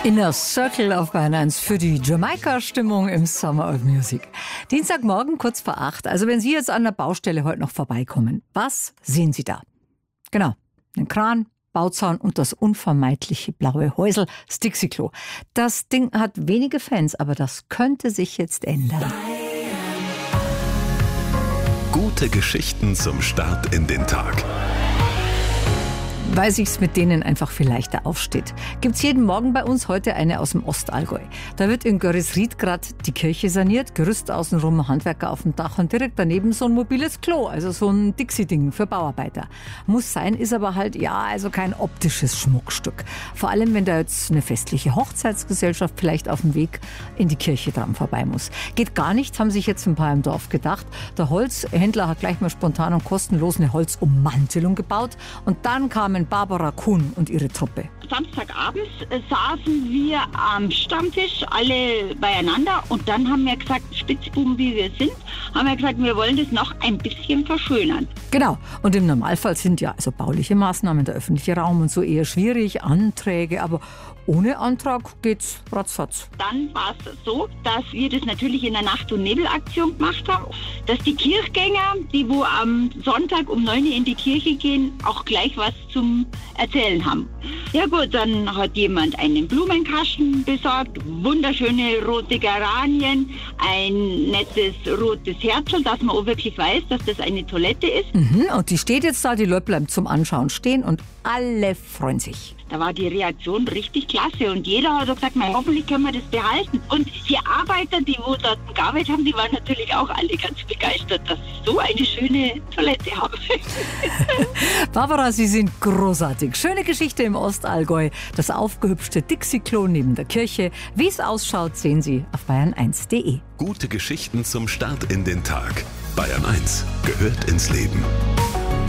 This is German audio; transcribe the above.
Inner Circle auf Bayern 1 für die Jamaika-Stimmung im Summer of Music. Dienstagmorgen kurz vor 8. Also wenn Sie jetzt an der Baustelle heute noch vorbeikommen, was sehen Sie da? Genau, einen Kran, Bauzaun und das unvermeidliche blaue Häusl, das Dixie-Klo. Das Ding hat wenige Fans, aber das könnte sich jetzt ändern. Gute Geschichten zum Start in den Tag. Weil sich's mit denen einfach viel leichter aufsteht. Gibt's jeden Morgen bei uns heute eine aus dem Ostallgäu. Da wird in Görresried gerade die Kirche saniert, Gerüst außenrum, Handwerker auf dem Dach und direkt daneben so ein mobiles Klo, also so ein Dixie-Ding für Bauarbeiter. Muss sein, ist aber halt, also kein optisches Schmuckstück. Vor allem, wenn da jetzt eine festliche Hochzeitsgesellschaft vielleicht auf dem Weg in die Kirche dran vorbei muss. Geht gar nicht, haben sich jetzt ein paar im Dorf gedacht. Der Holzhändler hat gleich mal spontan und kostenlos eine Holzummantelung gebaut und dann kamen Barbara Kuhn und ihre Truppe. Samstagabends saßen wir am Stammtisch alle beieinander und dann haben wir gesagt, Spitzbuben wie wir sind, haben wir gesagt, wir wollen das noch ein bisschen verschönern. Genau, und im Normalfall sind ja also bauliche Maßnahmen, der öffentliche Raum und so eher schwierig, Anträge, aber ohne Antrag geht's ratzfatz. Dann war es so, dass wir das natürlich in der Nacht- und Nebelaktion gemacht haben, dass die Kirchgänger, die wo am Sonntag um 9 Uhr in die Kirche gehen, auch gleich was zum Erzählen haben. Ja gut, dann hat jemand einen Blumenkasten besorgt, wunderschöne rote Geranien, ein nettes rotes Herzl, dass man auch wirklich weiß, dass das eine Toilette ist. Und die steht jetzt da, die Leute bleiben zum Anschauen stehen und alle freuen sich. Da war die Reaktion richtig klasse und jeder hat gesagt, hoffentlich können wir das behalten. Und die Arbeiter, die wo dort gearbeitet haben, die waren natürlich auch alle ganz begeistert, dass sie so eine schöne Toilette haben. Barbara, Sie sind großartig. Schöne Geschichte im Ostallgäu. Das aufgehübschte Dixie-Klo neben der Kirche. Wie es ausschaut, sehen Sie auf bayern1.de. Gute Geschichten zum Start in den Tag. Bayern 1 gehört ins Leben.